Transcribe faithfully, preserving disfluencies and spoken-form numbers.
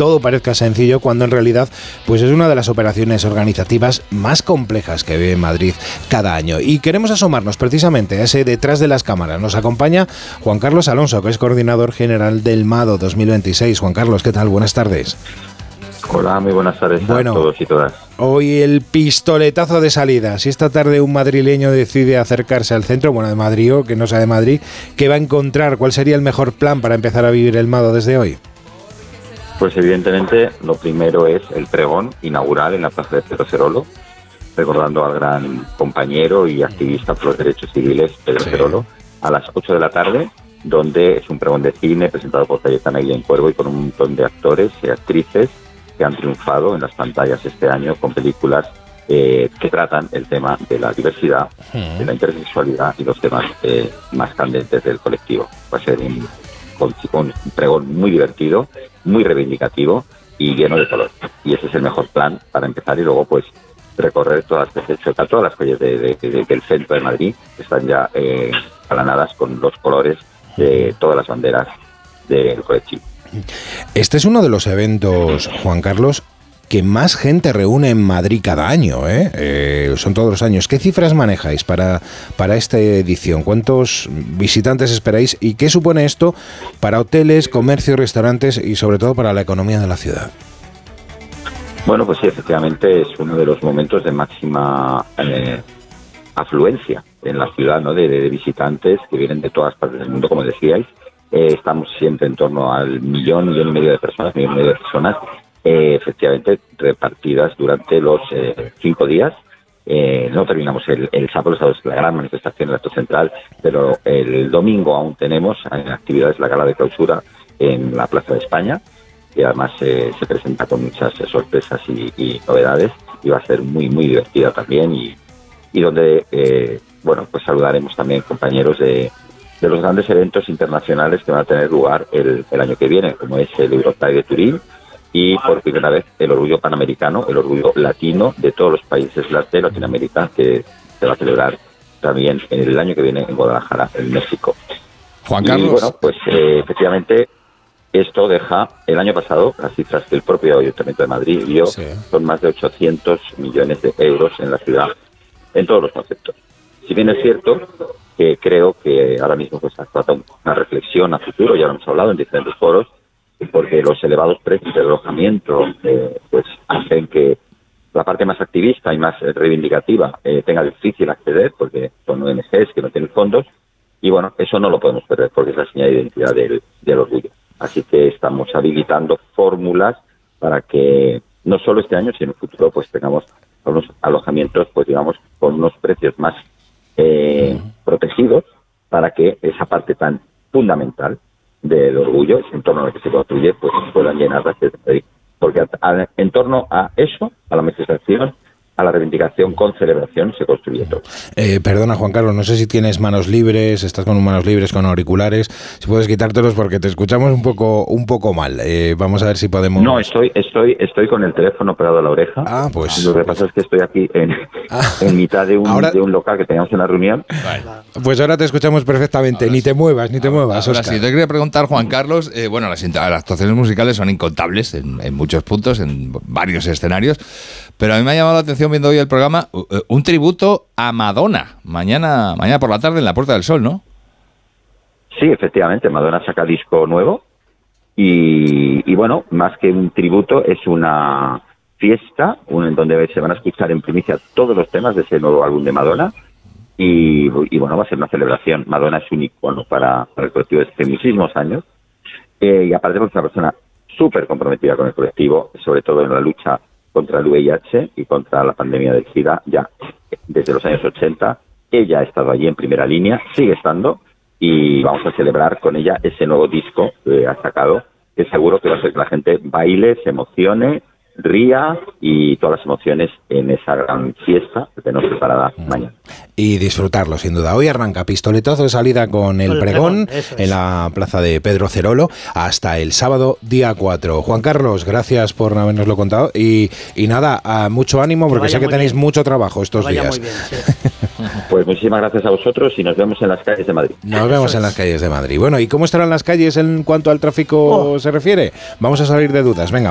todo parezca sencillo cuando en realidad pues es una de las operaciones organizativas más complejas que ve Madrid cada año. Y queremos asomarnos precisamente a ese detrás de las cámaras. Nos acompaña Juan Carlos Alonso, que es coordinador general del MADO dos mil veintiséis. Juan Carlos, ¿qué tal? Buenas tardes. Hola, muy buenas tardes bueno, a todos y todas. Hoy el pistoletazo de salida. Si esta tarde un madrileño decide acercarse al centro, bueno, de Madrid o que no sea de Madrid, ¿qué va a encontrar? ¿Cuál sería el mejor plan para empezar a vivir el MADO desde hoy? Pues evidentemente lo primero es el pregón inaugural en la plaza de Pedro Cerolo, recordando al gran compañero y activista por los derechos civiles Pedro sí. Cerolo, a las ocho de la tarde, donde es un pregón de cine presentado por Cayetana Guillén Cuervo y con un montón de actores y actrices que han triunfado en las pantallas este año con películas eh, que tratan el tema de la diversidad, uh-huh. de la intersexualidad y los temas eh, más candentes del colectivo. Va a ser un, un, un pregón muy divertido, muy reivindicativo y lleno de color. Y ese es el mejor plan para empezar y luego pues recorrer todas las, todas las calles de, de, de, del centro de Madrid, que están ya eh, alanadas con los colores de todas las banderas del colectivo. Este es uno de los eventos, Juan Carlos, que más gente reúne en Madrid cada año, ¿eh? Eh, son todos los años. ¿Qué cifras manejáis para, para esta edición? ¿Cuántos visitantes esperáis? ¿Y qué supone esto para hoteles, comercios, restaurantes y sobre todo para la economía de la ciudad? Bueno, pues sí, efectivamente es uno de los momentos de máxima eh, afluencia en la ciudad, ¿no? De, de visitantes que vienen de todas partes del mundo, como decíais. Eh, estamos siempre en torno al millón, millón y medio de personas, millón y medio de personas, eh, efectivamente repartidas durante los eh, cinco días. Eh, no terminamos el, el sábado, el sábado es la gran manifestación en el acto central, pero el domingo aún tenemos actividades, la gala de clausura en la Plaza de España, que además eh, se presenta con muchas sorpresas y, y novedades, y va a ser muy, muy divertida también, y, y donde, eh, bueno, pues saludaremos también compañeros de de los grandes eventos internacionales que van a tener lugar el, el año que viene, como es el Europride de Turín y por primera vez el Orgullo Panamericano, el Orgullo Latino de todos los países de Latinoamérica, que se va a celebrar también el año que viene en Guadalajara, en México. Juan Carlos. Y bueno, pues eh, efectivamente esto deja, el año pasado, las cifras que el propio Ayuntamiento de Madrid dio, sí. son más de ochocientos millones de euros en la ciudad, en todos los conceptos. Si bien es cierto que creo que ahora mismo pues ha tratado una reflexión a futuro, ya lo hemos hablado en diferentes foros, porque los elevados precios de alojamiento eh, pues hacen que la parte más activista y más reivindicativa eh, tenga difícil acceder, porque son O N Ges que no tienen fondos, y bueno, eso no lo podemos perder, porque es la señal de identidad del, del orgullo. Así que estamos habilitando fórmulas para que no solo este año, sino en el futuro pues tengamos unos alojamientos, pues digamos, con unos precios más Eh, protegidos, para que esa parte tan fundamental del orgullo, ese entorno en el que se construye, pues puedan llenar las calles de Madrid. Porque a, a, en torno a eso, a la manifestación, a la reivindicación con celebración, se construye todo. Eh, perdona, Juan Carlos, no sé si tienes manos libres, estás con manos libres, con auriculares, si puedes quitártelos porque te escuchamos un poco un poco mal. Eh, vamos a ver si podemos... No, estoy estoy estoy con el teléfono pegado a la oreja. Ah, pues... Lo que pasa es que estoy aquí en, ah, en mitad de un, ahora... de un local que teníamos una reunión. Vale. Pues ahora te escuchamos perfectamente, ahora ni te muevas, ni te ahora, muevas, ahora Oscar. Sí, te quería preguntar, Juan Carlos, eh, bueno, las, las actuaciones musicales son incontables en, en muchos puntos, en varios escenarios, pero a mí me ha llamado la atención viendo hoy el programa un tributo a Madonna, mañana mañana por la tarde en la Puerta del Sol, ¿no? Sí, efectivamente, Madonna saca disco nuevo y, y bueno, más que un tributo, es una fiesta un, en donde se van a escuchar en primicia todos los temas de ese nuevo álbum de Madonna y, y bueno, va a ser una celebración. Madonna es un icono para, para el colectivo desde hace muchísimos años eh, y aparte es una persona súper comprometida con el colectivo, sobre todo en la lucha contra el V I H y contra la pandemia del SIDA, ya desde los años ochenta. Ella ha estado allí en primera línea, sigue estando, y vamos a celebrar con ella ese nuevo disco que ha sacado, que seguro que va a hacer que la gente baile, se emocione, ría y todas las emociones en esa gran fiesta que tenemos preparada mañana. Y disfrutarlo, sin duda. Hoy arranca pistoletazo de salida con el, con el pregón, pregón en la plaza de Pedro Cerolo hasta el sábado día cuatro. Juan Carlos, gracias por habernoslo contado y, y nada, a mucho ánimo porque sé que tenéis bien. mucho trabajo estos que días. Muy bien, sí. Pues muchísimas gracias a vosotros y nos vemos en las calles de Madrid. Nos vemos en las calles de Madrid. Bueno, ¿y cómo estarán las calles en cuanto al tráfico oh. se refiere? Vamos a salir de dudas. Venga.